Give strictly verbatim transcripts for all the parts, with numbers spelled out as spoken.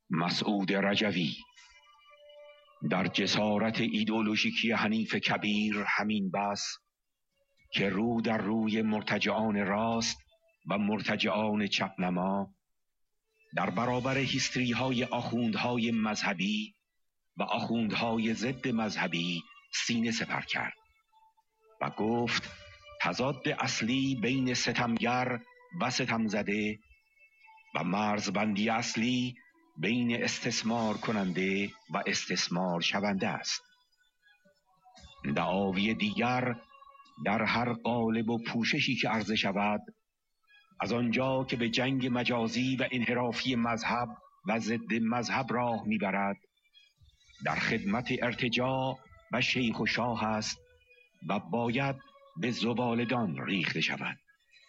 مسعود رجوی در جسارت ایدئولوژیکی حنیف کبیر همین بس که رو در روی مرتجعان راست و مرتجعان چپنما در برابر هیستری های آخوندهای مذهبی و آخوندهای ضد مذهبی سینه سپر کرد و گفت تضاد اصلی بین ستمگر و ستمزده و مرزبندی اصلی بین استثمار کننده و استثمار شونده است. دعاوی دیگر در هر قالب و پوششی که عرضه شود، از آنجا که به جنگ مجازی و انحرافی مذهب و ضد مذهب راه میبرد، در خدمت ارتجاع و شیخ و شاه است و باید به زبالدان ریخته شود.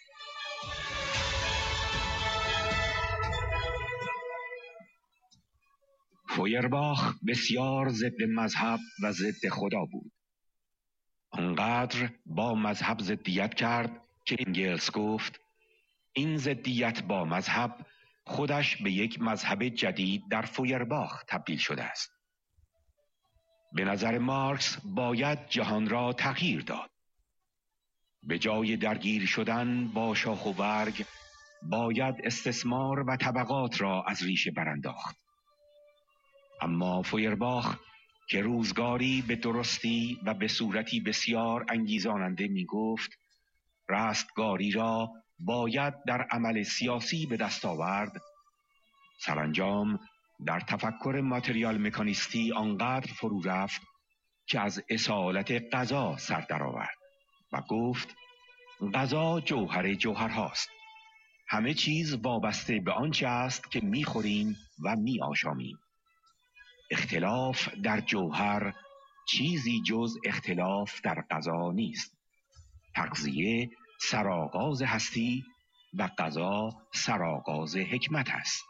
فویرباخ بسیار ضد مذهب و ضد خدا بود. آنقدر با مذهب ضدیت کرد که انگلز گفت این ضدیت با مذهب خودش به یک مذهب جدید در فویرباخ تبدیل شده است. به نظر مارکس باید جهان را تغییر داد. به جای درگیر شدن با شاخ و برگ باید استثمار و طبقات را از ریشه برانداخت. اما فویرباخ که روزگاری به درستی و به صورتی بسیار انگیزاننده می گفت رستگاری را باید در عمل سیاسی به دست آورد، سرانجام در تفکر ماتریال مکانیستی آنقدر فرو رفت که از اصالت قضا سر درآورد و گفت قضا جوهر جوهرهاست. همه چیز وابسته به آنچه است که می‌خوریم و می‌آشامیم. اختلاف در جوهر چیزی جز اختلاف در قضا نیست. تغذیه سرآغاز هستی و قضا سرآغاز حکمت است.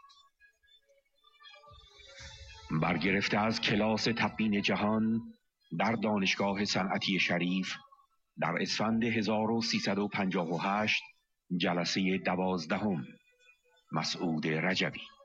برگرفته از کلاس تبیین جهان در دانشگاه صنعتی شریف در اسفند هزار و سیصد و پنجاه و هشت جلسه دوازدهم، مسعود رجوی.